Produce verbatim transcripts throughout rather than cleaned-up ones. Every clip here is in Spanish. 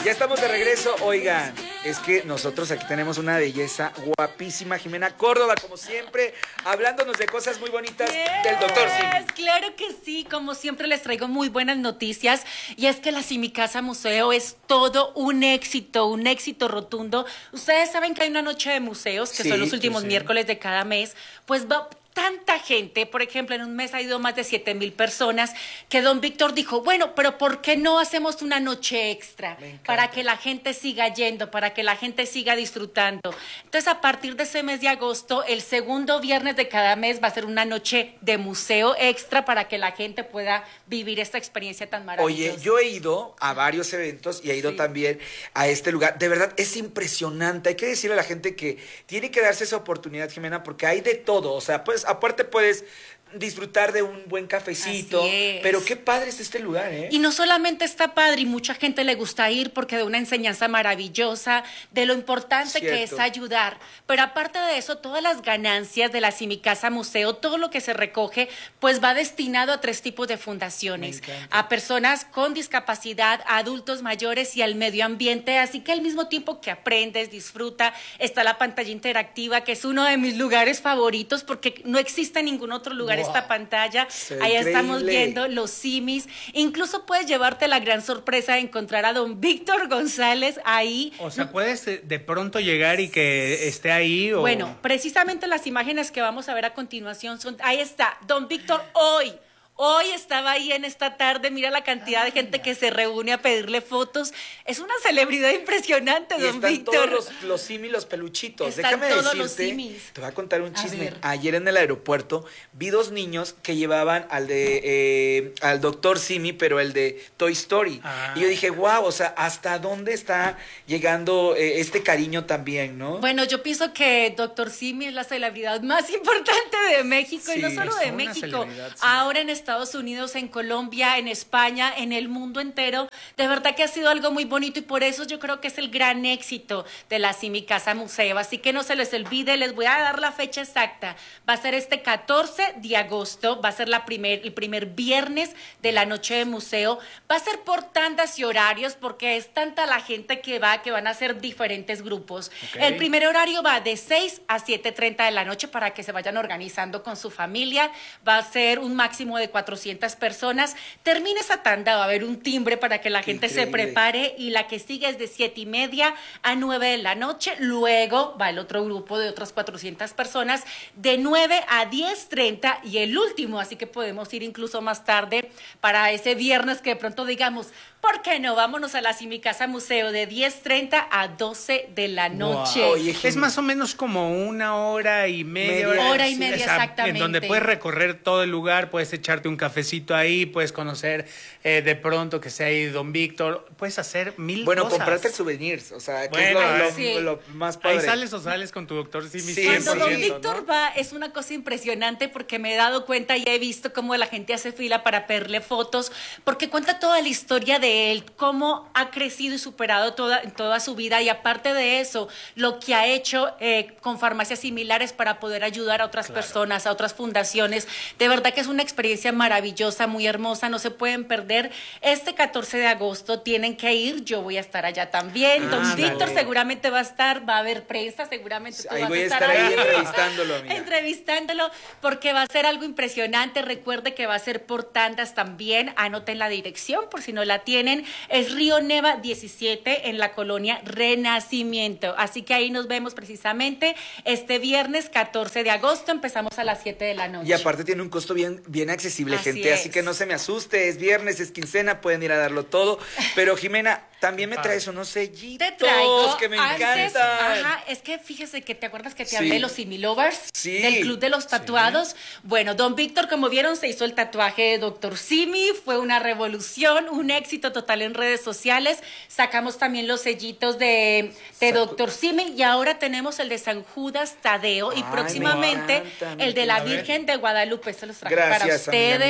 Ya estamos de regreso. Oigan, es que nosotros aquí tenemos una belleza guapísima, Jimena Córdoba, como siempre, hablándonos de cosas muy bonitas yes, del doctor Simi. Claro que sí, como siempre les traigo muy buenas noticias, y es que la Simi Casa Museo es todo un éxito, un éxito rotundo. Ustedes saben que hay una noche de museos, que sí, son los últimos sí. miércoles de cada mes, pues va tanta gente, por ejemplo, en un mes ha ido más de siete mil personas, que don Víctor dijo, bueno, pero ¿por qué no hacemos una noche extra? Para que la gente siga yendo, para que la gente siga disfrutando. Entonces, a partir de ese mes de agosto, el segundo viernes de cada mes va a ser una noche de museo extra para que la gente pueda vivir esta experiencia tan maravillosa. Oye, yo he ido a varios eventos y he ido sí. también a este lugar. De verdad, es impresionante. Hay que decirle a la gente que tiene que darse esa oportunidad, Jimena, porque hay de todo. O sea, pues aparte puedes disfrutar de un buen cafecito, pero qué padre es este lugar, ¿eh? Y no solamente está padre, y mucha gente le gusta ir porque de una enseñanza maravillosa, de lo importante Cierto. que es ayudar, pero aparte de eso, todas las ganancias de la Simi Casa Museo, todo lo que se recoge, pues va destinado a tres tipos de fundaciones, a personas con discapacidad, a adultos mayores y al medio ambiente, así que al mismo tiempo que aprendes, disfruta, está la pantalla interactiva, que es uno de mis lugares favoritos porque no existe en ningún otro lugar esta pantalla, ahí estamos viendo los simis, incluso puedes llevarte la gran sorpresa de encontrar a don Víctor González ahí. O sea, puedes de pronto llegar y que esté ahí. O... Bueno, precisamente las imágenes que vamos a ver a continuación son, ahí está, don Víctor hoy. Hoy estaba ahí en esta tarde, mira la cantidad de gente que se reúne a pedirle fotos. Es una celebridad impresionante, y don están Víctor. todos los, los simis, los peluchitos. Están Déjame todos decirte, los simis. Te voy a contar un chisme. Ayer en el aeropuerto vi dos niños que llevaban al de eh, al doctor Simi, pero el de Toy Story. Ah. Y yo dije, wow, o sea, ¿hasta dónde está llegando eh, este cariño también, no? Bueno, yo pienso que doctor Simi es la celebridad más importante de México, sí, y no solo de México. Sí. Ahora en Estados Unidos, en Colombia, en España, en el mundo entero. De verdad que ha sido algo muy bonito y por eso yo creo que es el gran éxito de la Simi Casa Museo. Así que no se les olvide, les voy a dar la fecha exacta. Va a ser este catorce de agosto, va a ser la primer, el primer viernes de la noche de museo. Va a ser por tandas y horarios porque es tanta la gente que va que van a ser diferentes grupos. Okay. El primer horario va de seis a siete treinta de la noche para que se vayan organizando con su familia. Va a ser un máximo de cuatrocientas personas. Termina esa tanda, va a haber un timbre para que la gente Increíble. se prepare y la que sigue es de siete y media a nueve de la noche. Luego va el otro grupo de otras cuatrocientas personas de nueve a diez treinta y el último, así que podemos ir incluso más tarde para ese viernes que de pronto digamos, ¿por qué no? Vámonos a la Simi Casa Museo de diez treinta a doce de la noche. Wow. Oye, es más o menos como una hora y media. Media hora y media, o sea, exactamente. En donde puedes recorrer todo el lugar, puedes echarte un cafecito ahí, puedes conocer eh, de pronto que sea ahí don Víctor, puedes hacer mil bueno, cosas. Bueno, comprarte souvenirs, o sea, que bueno, es lo, lo, sí. lo, lo más padre. Ahí sales o sales con tu doctor Simi. Sí, cuando don Víctor ¿no? va, es una cosa impresionante porque me he dado cuenta y he visto cómo la gente hace fila para pedirle fotos, porque cuenta toda la historia de él, cómo ha crecido y superado toda, toda su vida y aparte de eso, lo que ha hecho eh, con farmacias similares para poder ayudar a otras claro. personas, a otras fundaciones. De verdad que es una experiencia maravillosa, muy hermosa, no se pueden perder. Este catorce de agosto tienen que ir, yo voy a estar allá también. Ah, don Víctor vale. seguramente va a estar, va a haber prensa, seguramente tú ahí vas voy a estar, estar ahí entrevistándolo. Amiga. Entrevistándolo, porque va a ser algo impresionante. Recuerde que va a ser por tandas también. Anoten la dirección por si no la tienen. Es Río Neva diecisiete en la colonia Renacimiento. Así que ahí nos vemos precisamente este viernes catorce de agosto. Empezamos a las siete de la noche. Y aparte tiene un costo bien, bien accesible, así gente. Es. Así que no se me asuste. Es viernes, es quincena, pueden ir a darlo todo. Pero Jimena, también me traes unos sellitos te traigo, que me antes, encantan. Ajá, es que fíjese que te acuerdas que te sí. hablé de los Similovers, sí. del Club de los Tatuados. Sí. Bueno, don Víctor, como vieron, se hizo el tatuaje de doctor Simi, fue una revolución, un éxito total en redes sociales. Sacamos también los sellitos de, de doctor Simi y ahora tenemos el de San Judas Tadeo. Ay, y próximamente encanta, el de la Virgen de Guadalupe. Se los traje Gracias, para ustedes.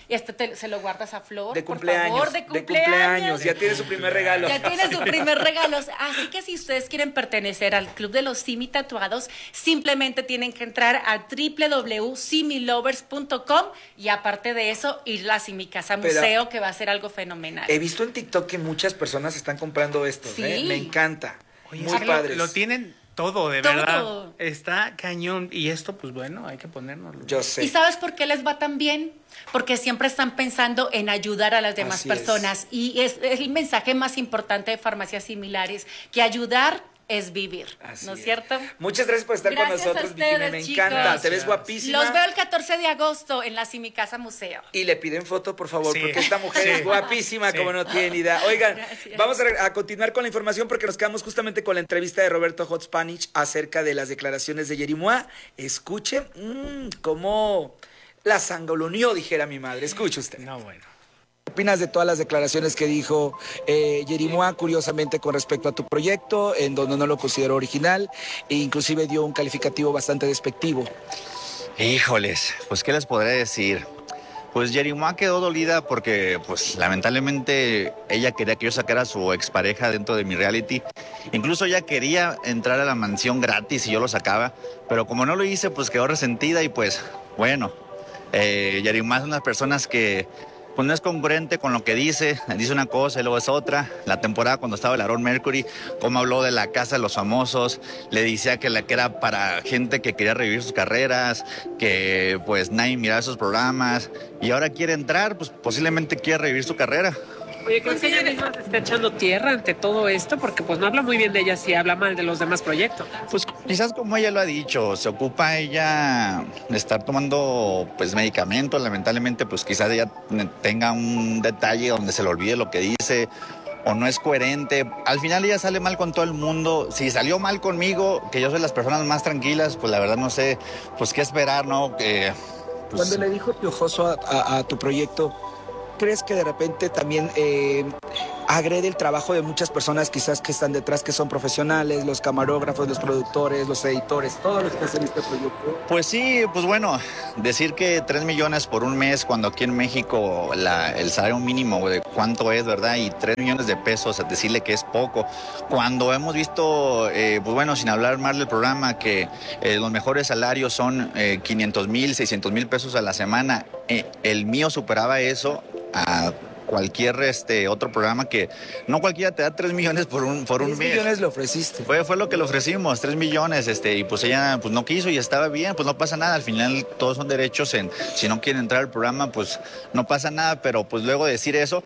y este te, se lo guardas a Flor, de por cumpleaños, favor, de cumpleaños. cumpleaños. De cumpleaños, ya tiene su primer regalo. Ya tiene su primer regalo. Así que si ustedes quieren pertenecer al Club de los Simi Tatuados, simplemente tienen que entrar a w w w punto simi lovers punto com y aparte de eso, ir a Simi Casa Museo, Pero que va a ser algo fenomenal. He visto en TikTok que muchas personas están comprando esto, sí. ¿eh? Me encanta. Oye, muy es que padres. Lo, lo tienen todo, de todo. verdad. Está cañón. Y esto, pues bueno, hay que ponérnoslo. Yo sé. ¿Y sabes por qué les va tan bien? Porque siempre están pensando en ayudar a las demás Así personas. Es. Y es, es el mensaje más importante de Farmacias Similares, que ayudar es vivir, Así ¿no es es cierto? Muchas gracias por estar Gracias con nosotros, a ustedes, Vicky, me chicos. encanta, Gracias. te ves guapísima. Los veo el catorce de agosto en la Simi Casa Museo. Y le piden foto, por favor, Sí. porque esta mujer Sí. es guapísima, Sí. como no tiene ni idea. Oigan, Gracias. vamos a, a continuar con la información porque nos quedamos justamente con la entrevista de Roberto Hot Spanish acerca de las declaraciones de Yerimoa. Escuchen mmm, cómo la sangoloneó, dijera mi madre. Escuche usted. No, bueno. ¿Qué opinas de todas las declaraciones que dijo eh, Yerimoa, curiosamente, con respecto a tu proyecto, en donde no lo consideró original e inclusive dio un calificativo bastante despectivo? Híjoles, pues ¿qué les podré decir? Pues Yerimoa quedó dolida porque, pues lamentablemente, ella quería que yo sacara a su expareja dentro de mi reality. Incluso ella quería entrar a la mansión gratis y yo lo sacaba, pero como no lo hice, pues quedó resentida y pues, bueno, eh, Yerimoa es una persona que pues no es congruente con lo que dice, dice una cosa y luego es otra. La temporada cuando estaba el Aaron Mercury, como habló de la casa de los famosos, le decía que, la, que era para gente que quería revivir sus carreras, que pues nadie miraba esos programas, y ahora quiere entrar, pues posiblemente quiere revivir su carrera. Oye, ¿crees que ella misma se está echando tierra ante todo esto? Porque pues no habla muy bien de ella, sí habla mal de los demás proyectos. Pues quizás como ella lo ha dicho, se ocupa ella de estar tomando pues medicamentos, lamentablemente pues quizás ella tenga un detalle donde se le olvide lo que dice o no es coherente. Al final ella sale mal con todo el mundo. Si salió mal conmigo, que yo soy las personas más tranquilas, pues la verdad no sé pues qué esperar, ¿no? Eh, pues... Cuando le dijo piojoso a, a, a tu proyecto, ¿crees que de repente también eh, agrede el trabajo de muchas personas quizás que están detrás, que son profesionales, los camarógrafos, los productores, los editores, todos los que hacen este proyecto? Pues sí, pues bueno, decir que tres millones por un mes cuando aquí en México la, el salario mínimo de cuánto es, ¿verdad? Y tres millones de pesos, decirle que es poco. Cuando hemos visto, eh, pues bueno, sin hablar más del programa, que eh, los mejores salarios son eh, quinientos mil, seiscientos mil pesos a la semana, eh, el mío superaba eso a cualquier este otro programa, que no cualquiera te da tres millones por un por un mes. tres millones le ofreciste. Fue, fue lo que le ofrecimos, tres millones, este, y pues ella pues no quiso y estaba bien, pues no pasa nada, al final todos son derechos en, si no quieren entrar al programa, pues no pasa nada, pero pues luego decir eso.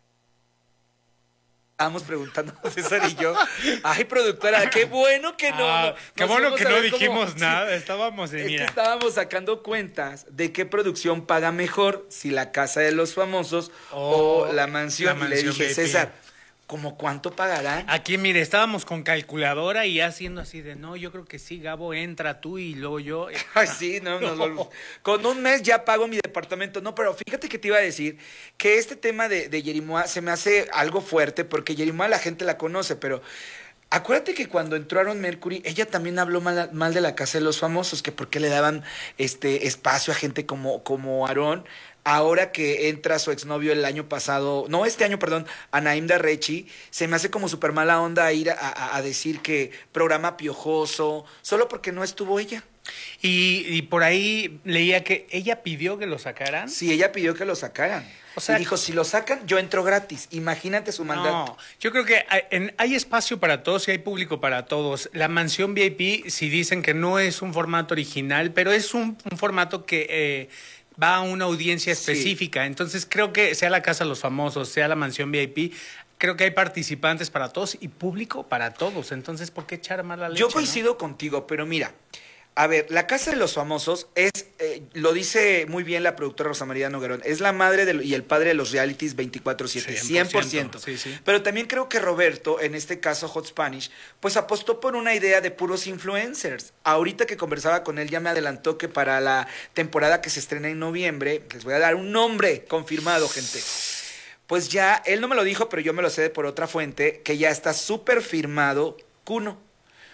Estábamos preguntando César y yo, ay, productora, qué bueno que no. Ah, no qué nos bueno fuimos que a no ver dijimos cómo- nada, sí. estábamos de Es que mira. estábamos sacando cuentas de qué producción paga mejor, si la casa de los famosos O o la mansión. la Y le mansión dije, V I P. César, ¿cómo cuánto pagarán? Aquí, mire, estábamos con calculadora y haciendo así de, no, yo creo que sí, Gabo, entra tú y luego yo. Ay, sí, no, no, no. Con un mes ya pago mi departamento. No, pero fíjate que te iba a decir que este tema de, de Yerimoa se me hace algo fuerte porque Yerimoa la gente la conoce, pero acuérdate que cuando entró Aaron Mercury, ella también habló mal, mal de la casa de los famosos, que por qué le daban este espacio a gente como, como Aaron. Ahora que entra su exnovio el año pasado, no, este año, perdón, a Naim Darrechi, se me hace como súper mala onda ir a, a, a decir que programa piojoso, solo porque no estuvo ella. Y, y por ahí leía que ella pidió que lo sacaran. Sí, ella pidió que lo sacaran. O sea, y dijo, si lo sacan, yo entro gratis. Imagínate su mandato. No, yo creo que hay, en- hay espacio para todos y hay público para todos. La mansión V I P, si dicen que no es un formato original, pero es un, un formato que eh, va a una audiencia Sí. específica. Entonces creo que sea la Casa de los Famosos, sea la mansión V I P, creo que hay participantes para todos y público para todos. Entonces, ¿por qué echar mala leche? Yo no? coincido contigo, pero mira, a ver, la Casa de los Famosos es, eh, lo dice muy bien la productora Rosa María Noguerón, es la madre de, y el padre de los realities veinticuatro siete, cien por ciento. Sí, sí. Pero también creo que Roberto, en este caso Hot Spanish, pues apostó por una idea de puros influencers. Ahorita que conversaba con él ya me adelantó que para la temporada que se estrena en noviembre, les voy a dar un nombre confirmado, gente. Pues ya, él no me lo dijo, pero yo me lo sé por otra fuente, que ya está súper firmado Kuno.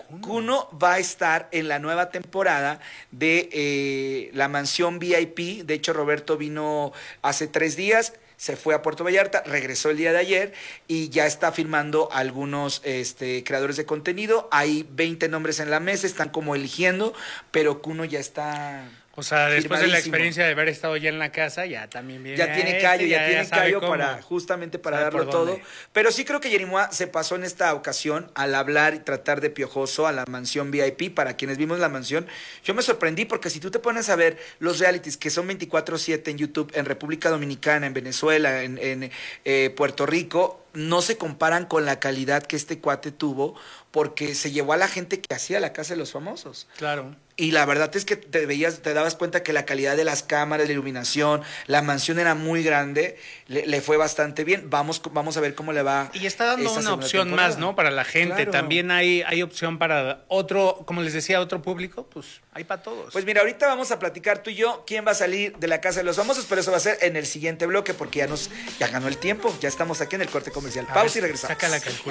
Kuno va a estar en la nueva temporada de eh, La Mansión V I P. De hecho, Roberto vino hace tres días, se fue a Puerto Vallarta, regresó el día de ayer y ya está firmando algunos este, creadores de contenido. Hay veinte nombres en la mesa, están como eligiendo, pero Kuno ya está... O sea, después de la experiencia de haber estado ya en la casa, ya también viene. Ya tiene callo, este, ya, ya tiene ya callo para justamente para darlo todo. Pero sí creo que Yerimoa se pasó en esta ocasión al hablar y tratar de piojoso a La Mansión V I P. Para quienes vimos La Mansión, yo me sorprendí porque si tú te pones a ver los realities que son veinticuatro siete en YouTube, en República Dominicana, en Venezuela, en, en eh, Puerto Rico, no se comparan con la calidad que este cuate tuvo porque se llevó a la gente que hacía La Casa de los Famosos. Claro. Y la verdad es que te veías, te dabas cuenta que la calidad de las cámaras, la iluminación, la mansión era muy grande, le, le fue bastante bien. Vamos, vamos a ver cómo le va. Y está dando una opción temporada. más, ¿no? Para la gente. Claro. También hay, hay opción para otro, como les decía, otro público, pues hay para todos. Pues mira, ahorita vamos a platicar tú y yo quién va a salir de La Casa de los Famosos, pero eso va a ser en el siguiente bloque porque ya nos, ya ganó el tiempo, ya estamos aquí en el corte comercial. Pausa y regresamos. Saca la calculadora.